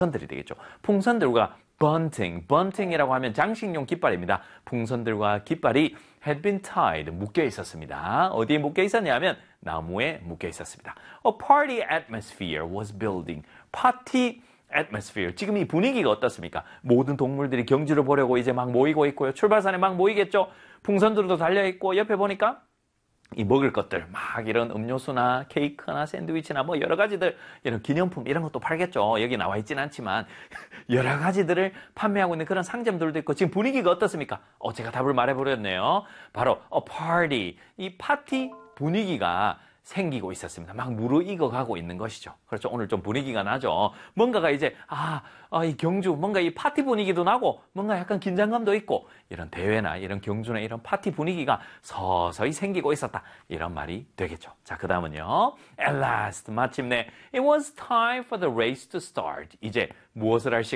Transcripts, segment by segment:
풍선들이 되겠죠. 풍선들과 bunting이라고 하면 장식용 깃발입니다. 풍선들과 깃발이 had been tied, 묶여 있었습니다. 어디에 묶여 있었냐면 나무에 묶여 있었습니다. A party atmosphere was building. 파티 atmosphere. 지금 이 분위기가 어떻습니까? 모든 동물들이 경주를 보려고 이제 막 모이고 있고요. 출발선에 막 모이겠죠. 풍선들도 달려있고 옆에 보니까 이 먹을 것들 막 이런 음료수나 케이크나 샌드위치나 뭐 여러 가지들 이런 기념품 이런 것도 팔겠죠. 여기 나와 있지는 않지만 여러 가지들을 판매하고 있는 그런 상점들도 있고 지금 분위기가 어떻습니까? 제가 답을 말해버렸네요. 바로 a party. 이 파티 분위기가 생기고 있었습니다. 막 무르익어가고 있는 것이죠. 그렇죠. 오늘 좀 분위기가 나죠. 뭔가가 이제 이 경주 뭔가 이 파티 분위기도 나고 뭔가 약간 긴장감도 있고 이런 대회나 이런 경주나 이런 파티 분위기가 서서히 생기고 있었다. 이런 말이 되겠죠. 자, 그 다음은요. At last, 마침내 it was time for the race to start. 이제 무엇을 할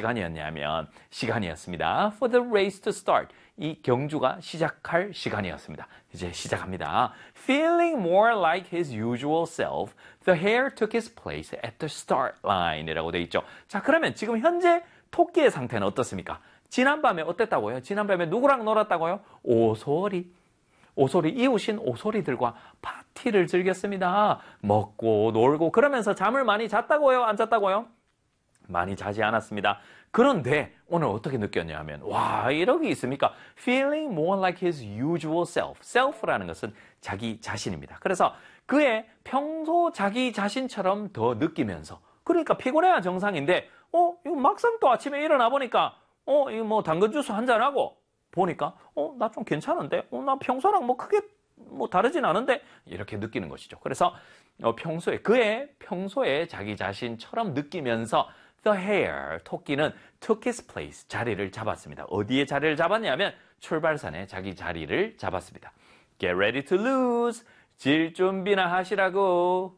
시간이었습니다. For the race to start. 이 경주가 시작할 시간이었습니다. 이제 시작합니다. Feeling more like his usual self, the hare took his place at the start line 이라고 되어 있죠. 자, 그러면 지금 현재 토끼의 상태는 어떻습니까? 지난밤에 어땠다고요? 지난밤에 누구랑 놀았다고요? 오소리, 이웃인 오소리들과 파티를 즐겼습니다. 먹고 놀고 그러면서 잠을 많이 잤다고요? 안 잤다고요? 많이 자지 않았습니다. 그런데 오늘 어떻게 느꼈냐 하면 이러기 있습니까? Feeling more like his usual self. Self라는 것은 자기 자신입니다. 그래서 그의 평소 자기 자신처럼 더 느끼면서 그러니까 피곤해야 정상인데 이거 막상 또 아침에 일어나 보니까 이거 뭐 당근 주스 한잔하고 보니까 나 좀 괜찮은데? 나 평소랑 뭐 크게 뭐 다르진 않은데? 이렇게 느끼는 것이죠. 그래서 그의 평소에 자기 자신처럼 느끼면서 The hare, 토끼는 took his place, 자리를 잡았습니다. 어디에 자리를 잡았냐면 출발선에 자기 자리를 잡았습니다. Get ready to lose, 질 준비나 하시라고.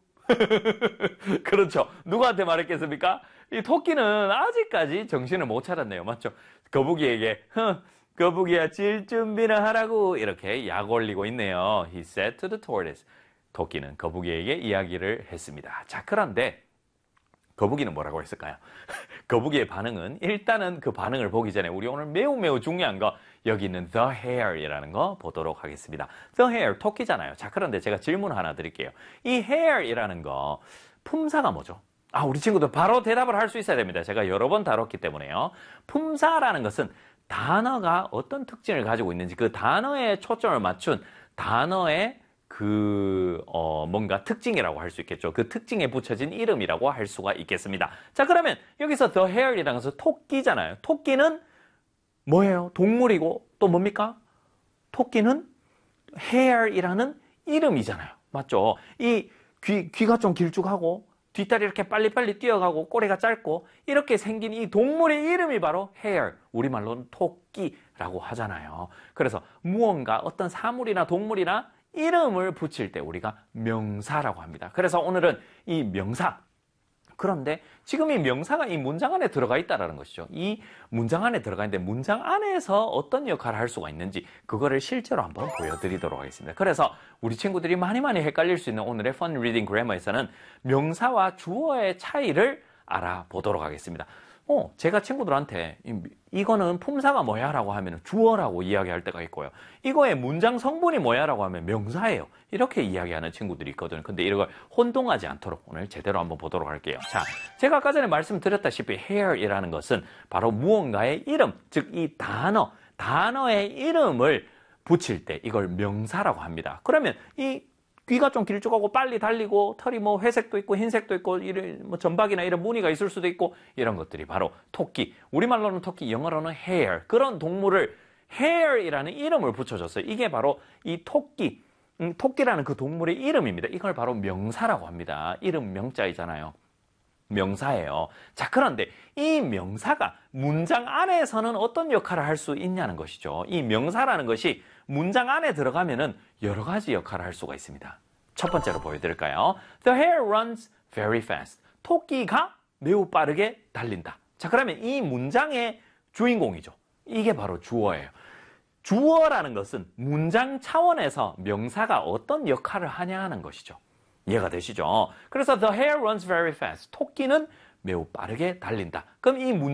그렇죠. 누구한테 말했겠습니까? 이 토끼는 아직까지 정신을 못 차렸네요. 맞죠? 거북이에게 거북이야 질 준비나 하라고 이렇게 약 올리고 있네요. He said to the tortoise. 토끼는 거북이에게 이야기를 했습니다. 자, 그런데 거북이는 뭐라고 했을까요? 거북이의 반응은 일단은 그 반응을 보기 전에 우리 오늘 매우 중요한 거 여기 있는 the hare이라는 거 보도록 하겠습니다. The hare, 토끼잖아요. 자, 그런데 제가 질문 하나 드릴게요. 이 hare이라는 거 품사가 뭐죠? 우리 친구들 바로 대답을 할 수 있어야 됩니다. 제가 여러 번 다뤘기 때문에요. 품사라는 것은 단어가 어떤 특징을 가지고 있는지 그 단어에 초점을 맞춘 단어의 뭔가 특징이라고 할 수 있겠죠. 그 특징에 붙여진 이름이라고 할 수가 있겠습니다. 자, 그러면 여기서 the hare이라는 것은 토끼잖아요. 토끼는 뭐예요? 동물이고 또 뭡니까? 토끼는 hare이라는 이름이잖아요. 맞죠? 이 귀가 좀 길쭉하고 뒷다리 이렇게 빨리빨리 뛰어가고 꼬리가 짧고 이렇게 생긴 이 동물의 이름이 바로 hare, 우리말로는 토끼라고 하잖아요. 그래서 무언가 어떤 사물이나 동물이나 이름을 붙일 때 우리가 명사라고 합니다. 그래서 오늘은 이 명사, 그런데 지금 이 명사가 이 문장 안에 들어가 있다는 것이죠. 이 문장 안에 들어가 있는데 문장 안에서 어떤 역할을 할 수가 있는지 그거를 실제로 한번 보여드리도록 하겠습니다. 그래서 우리 친구들이 많이 헷갈릴 수 있는 오늘의 Fun Reading Grammar에서는 명사와 주어의 차이를 알아보도록 하겠습니다. 제가 친구들한테 이거는 품사가 뭐야? 라고 하면 주어라고 이야기할 때가 있고요. 이거의 문장 성분이 뭐야? 라고 하면 명사예요. 이렇게 이야기하는 친구들이 있거든요. 근데 이걸 혼동하지 않도록 오늘 제대로 한번 보도록 할게요. 자, 제가 아까 전에 말씀드렸다시피 hare이라는 것은 바로 무언가의 이름, 즉 이 단어의 이름을 붙일 때 이걸 명사라고 합니다. 그러면 이 귀가 좀 길쭉하고 빨리 달리고 털이 뭐 회색도 있고 흰색도 있고 뭐 점박이나 이런 무늬가 있을 수도 있고 이런 것들이 바로 토끼. 우리말로는 토끼, 영어로는 hare. 그런 동물을 hare이라는 이름을 붙여줬어요. 이게 바로 이 토끼, 토끼라는 그 동물의 이름입니다. 이걸 바로 명사라고 합니다. 이름 명자이잖아요. 명사예요. 자, 그런데 이 명사가 문장 안에서는 어떤 역할을 할 수 있냐는 것이죠. 이 명사라는 것이 문장 안에 들어가면은 여러 가지 역할을 할 수가 있습니다. 첫 번째로 보여드릴까요? The hare runs very fast. 토끼가 매우 빠르게 달린다. 자, 그러면 이 문장의 주인공이죠. 이게 바로 주어예요. 주어라는 것은 문장 차원에서 명사가 어떤 역할을 하냐 하는 것이죠. 이해가 되시죠? 그래서 the hare runs very fast. 토끼는 매우 빠르게 달린다. 그럼 이